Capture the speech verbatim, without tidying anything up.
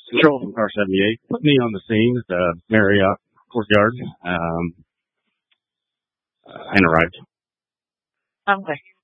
Control from car seventy-eight. Put me on the scene at the Marriott Courtyard, um, uh, and arrived. Okay.